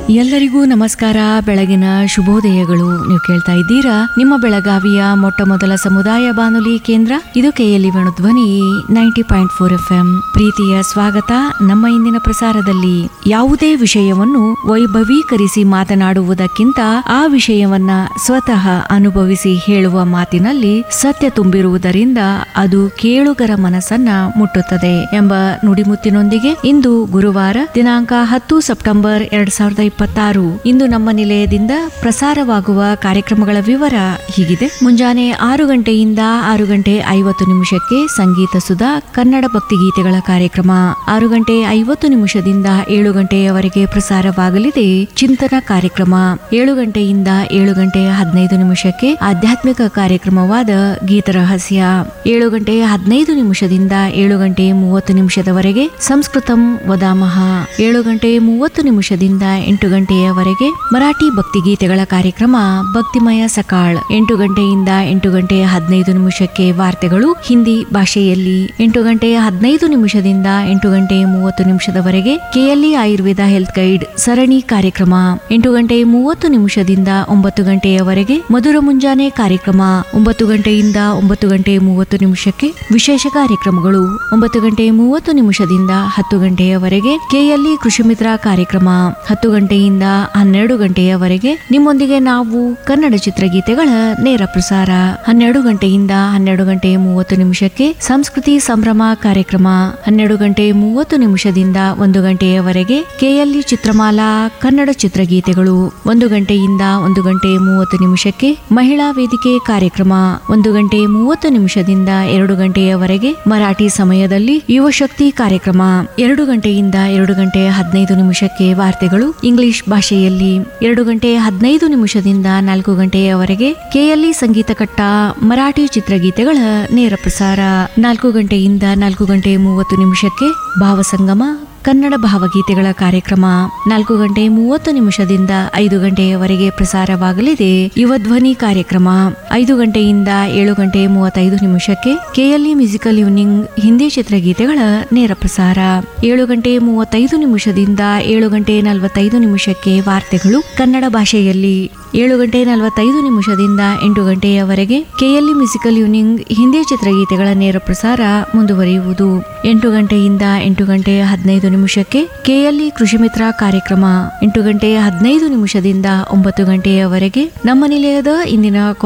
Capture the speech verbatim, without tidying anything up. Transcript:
ಎಲ್ಲರಿಗೂ ನಮಸ್ಕಾರ, ಬೆಳಗಿನ ಶುಭೋದಯಗಳು. ನೀವು ಕೇಳ್ತಾ ಇದ್ದೀರಾ ನಿಮ್ಮ ಬೆಳಗಾವಿಯ ಮೊಟ್ಟ ಮೊದಲ ಸಮುದಾಯ ಬಾನುಲಿ ಕೇಂದ್ರ, ಇದು ಕೆಎಲ್ಇ ಧ್ವನಿ ninety point four F M. ಪ್ರೀತಿಯ ಸ್ವಾಗತ. ನಮ್ಮ ಇಂದಿನ ಪ್ರಸಾರದಲ್ಲಿ ಯಾವುದೇ ವಿಷಯವನ್ನು ವೈಭವೀಕರಿಸಿ ಮಾತನಾಡುವುದಕ್ಕಿಂತ ಆ ವಿಷಯವನ್ನ ಸ್ವತಃ ಅನುಭವಿಸಿ ಹೇಳುವ ಮಾತಿನಲ್ಲಿ ಸತ್ಯ ತುಂಬಿರುವುದರಿಂದ ಅದು ಕೇಳುಗರ ಮನಸ್ಸನ್ನ ಮುಟ್ಟುತ್ತದೆ ಎಂಬ ನುಡಿಮುತ್ತಿನೊಂದಿಗೆ ಇಂದು ಗುರುವಾರ ದಿನಾಂಕ ಹತ್ತು ಸೆಪ್ಟೆಂಬರ್ ಎರಡ್ ಸಾವಿರದ ಇಪ್ಪತ್ತಾರು ಇಂದು ನಮ್ಮ ನಿಲಯದಿಂದ ಪ್ರಸಾರವಾಗುವ ಕಾರ್ಯಕ್ರಮಗಳ ವಿವರ ಹೀಗಿದೆ. ಮುಂಜಾನೆ ಆರು ಗಂಟೆಯಿಂದ ಆರು ಗಂಟೆ ಐವತ್ತು ನಿಮಿಷಕ್ಕೆ ಸಂಗೀತ ಸುಧಾ ಕನ್ನಡ ಭಕ್ತಿಗೀತೆಗಳ ಕಾರ್ಯಕ್ರಮ. ಆರು ಗಂಟೆ ಐವತ್ತು ನಿಮಿಷದಿಂದ ಏಳು ಗಂಟೆಯವರೆಗೆ ಪ್ರಸಾರವಾಗಲಿದೆ ಚಿಂತನ ಕಾರ್ಯಕ್ರಮ. ಏಳು ಗಂಟೆಯಿಂದ ಏಳು ಗಂಟೆ ಹದಿನೈದು ನಿಮಿಷಕ್ಕೆ ಆಧ್ಯಾತ್ಮಿಕ ಕಾರ್ಯಕ್ರಮವಾದ ಗೀತರಹಸ್ಯ. ಏಳು ಗಂಟೆ ಹದಿನೈದು ನಿಮಿಷದಿಂದ ಏಳು ಗಂಟೆ ಮೂವತ್ತು ನಿಮಿಷದವರೆಗೆ ಸಂಸ್ಕೃತಂ ವದಾಮಹ. ಏಳು ಗಂಟೆ ಮೂವತ್ತು ನಿಮಿಷದಿಂದ ಎಂಟು ಗಂಟೆಯವರೆಗೆ ಮರಾಠಿ ಭಕ್ತಿಗೀತೆಗಳ ಕಾರ್ಯಕ್ರಮ ಭಕ್ತಿಮಯ ಸಕಾಳ್. ಎಂಟು ಗಂಟೆಯಿಂದ ಎಂಟು ಗಂಟೆ ಹದಿನೈದು ನಿಮಿಷಕ್ಕೆ ವಾರ್ತೆಗಳು ಹಿಂದಿ ಭಾಷೆಯಲ್ಲಿ. ಎಂಟು ಗಂಟೆ ಹದಿನೈದು ನಿಮಿಷದಿಂದ ಎಂಟು ಗಂಟೆ ಮೂವತ್ತು ನಿಮಿಷದವರೆಗೆ ಕೆಎಲ್ಇ ಆಯುರ್ವೇದ ಹೆಲ್ತ್ ಗೈಡ್ ಸರಣಿ ಕಾರ್ಯಕ್ರಮ. ಎಂಟು ಗಂಟೆ ಮೂವತ್ತು ನಿಮಿಷದಿಂದ ಒಂಬತ್ತು ಗಂಟೆಯವರೆಗೆ ಮಧುರ ಮುಂಜಾನೆ ಕಾರ್ಯಕ್ರಮ. ಒಂಬತ್ತು ಗಂಟೆಯಿಂದ ಒಂಬತ್ತು ಗಂಟೆ ಮೂವತ್ತು ನಿಮಿಷಕ್ಕೆ ವಿಶೇಷ ಕಾರ್ಯಕ್ರಮಗಳು. ಒಂಬತ್ತು ಗಂಟೆ ಮೂವತ್ತು ನಿಮಿಷದಿಂದ ಹತ್ತು ಗಂಟೆಯವರೆಗೆ ಕೆಎಲ್ಇ ಕೃಷಿ ಮಿತ್ರ ಕಾರ್ಯಕ್ರಮ. ಹತ್ತು ಗಂಟೆಯಿಂದ ಹನ್ನೆರಡು ಗಂಟೆಯವರೆಗೆ ನಿಮ್ಮೊಂದಿಗೆ ನಾವು ಕನ್ನಡ ಚಿತ್ರಗೀತೆಗಳ ನೇರ ಪ್ರಸಾರ. ಹನ್ನೆರಡು ಗಂಟೆಯಿಂದ ಹನ್ನೆರಡು ಗಂಟೆ ಮೂವತ್ತು ನಿಮಿಷಕ್ಕೆ ಸಂಸ್ಕೃತಿ ಸಂಭ್ರಮ ಕಾರ್ಯಕ್ರಮ. ಹನ್ನೆರಡು ಗಂಟೆ ಮೂವತ್ತು ನಿಮಿಷದಿಂದ ಒಂದು ಗಂಟೆಯವರೆಗೆ ಕೆಎಲ್ಇ ಚಿತ್ರಮಾಲಾ ಕನ್ನಡ ಚಿತ್ರಗೀತೆಗಳು. ಒಂದು ಗಂಟೆಯಿಂದ ಒಂದು ಗಂಟೆ ಮೂವತ್ತು ನಿಮಿಷಕ್ಕೆ ಮಹಿಳಾ ವೇದಿಕೆ ಕಾರ್ಯಕ್ರಮ. ಒಂದು ಗಂಟೆ ಮೂವತ್ತು ನಿಮಿಷದಿಂದ ಎರಡು ಗಂಟೆಯವರೆಗೆ ಮರಾಠಿ ಸಮಯದಲ್ಲಿ ಯುವ ಶಕ್ತಿ ಕಾರ್ಯಕ್ರಮ. ಎರಡು ಗಂಟೆಯಿಂದ ಎರಡು ಗಂಟೆ ಹದಿನೈದು ನಿಮಿಷಕ್ಕೆ ವಾರ್ತೆಗಳು ಇಂಗ್ಲಿಷ್ ಭಾಷೆಯಲ್ಲಿ. ಎರಡು ಗಂಟೆ ಹದಿನೈದು ನಿಮಿಷದಿಂದ ನಾಲ್ಕು ಗಂಟೆಯವರೆಗೆ ಕೆಎಲ್ಇ ಸಂಗೀತ ಕಟ್ಟ ಮರಾಠಿ ಚಿತ್ರಗೀತೆಗಳ ನೇರ ಪ್ರಸಾರ. ನಾಲ್ಕು ಗಂಟೆಯಿಂದ ನಾಲ್ಕು ಗಂಟೆ ಮೂವತ್ತು ನಿಮಿಷಕ್ಕೆ ಭಾವಸಂಗಮ ಕನ್ನಡ ಭಾವಗೀತೆಗಳ ಕಾರ್ಯಕ್ರಮ. ನಾಲ್ಕು ಗಂಟೆ ಮೂವತ್ತು ನಿಮಿಷದಿಂದ ಐದು ಗಂಟೆಯವರೆಗೆ ಪ್ರಸಾರವಾಗಲಿದೆ ಯುವ ಧ್ವನಿ ಕಾರ್ಯಕ್ರಮ. ಐದು ಗಂಟೆಯಿಂದ ಏಳು ಗಂಟೆ ಮೂವತ್ತೈದು ನಿಮಿಷಕ್ಕೆ ಕೆಎಲ್ಇ ಮ್ಯೂಸಿಕಲ್ ಈವ್ನಿಂಗ್ ಹಿಂದಿ ಚಿತ್ರಗೀತೆಗಳ ನೇರ ಪ್ರಸಾರ. ಏಳು ಗಂಟೆ ಮೂವತ್ತೈದು ನಿಮಿಷದಿಂದ ಏಳು ಗಂಟೆ ನಲವತ್ತೈದು ನಿಮಿಷಕ್ಕೆ ವಾರ್ತೆಗಳು ಕನ್ನಡ ಭಾಷೆಯಲ್ಲಿ. ಏಳು ಗಂಟೆ ನಲವತ್ತೈದು ನಿಮಿಷದಿಂದ ಎಂಟು ಗಂಟೆಯವರೆಗೆ ಕೆಎಲ್ಇ ಮ್ಯೂಸಿಕಲ್ ಈವ್ನಿಂಗ್ ಹಿಂದಿ ಚಿತ್ರಗೀತೆಗಳ ನೇರ ಪ್ರಸಾರ ಮುಂದುವರಿಯುವುದು. ಎಂಟು ಗಂಟೆಯಿಂದ ಎಂಟು ಗಂಟೆ ಹದಿನೈದು ನಿಮಿಷಕ್ಕೆ ಕೆಎಲ್ಇ ಕೃಷಿ ಮಿತ್ರ ಕಾರ್ಯಕ್ರಮ. ಎಂಟು ಗಂಟೆ ಹದಿನೈದು ನಿಮಿಷದಿಂದ ಒಂಬತ್ತು ಗಂಟೆಯವರೆಗೆ ನಮ್ಮ ನಿಲಯದ ಇಂದಿನ